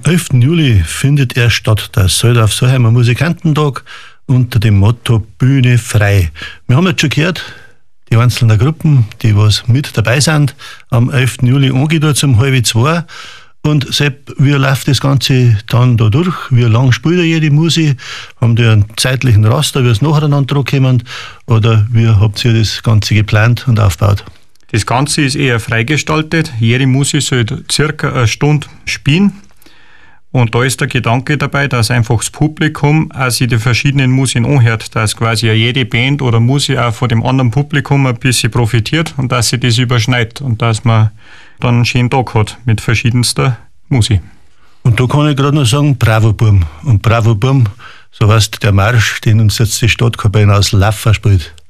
11. Juli findet er statt, der Soldorf-Solheimer Musikantentag unter dem Motto Bühne frei. Wir haben jetzt schon gehört, die einzelnen Gruppen, die was mit dabei sind, am 11. Juli angeht um 1:30. Und Sepp, wie läuft das Ganze dann da durch? Wie lang spielt jede Musik? Haben die einen zeitlichen Raster, wie es nacheinander kommen? Oder wie habt ihr das Ganze geplant und aufgebaut? Das Ganze ist eher freigestaltet. Jede Musik soll circa eine Stunde spielen. Und da ist der Gedanke dabei, dass einfach das Publikum auch sich die verschiedenen Musiken anhört, dass quasi jede Band oder Musik auch von dem anderen Publikum ein bisschen profitiert und dass sich das überschneidet und dass man dann einen schönen Tag hat mit verschiedenster Musik. Und da kann ich gerade noch sagen, Bravo Bum. Und Bravo Bum, so heißt der Marsch, den uns jetzt die Stadtkapelle aus Laffa spielt.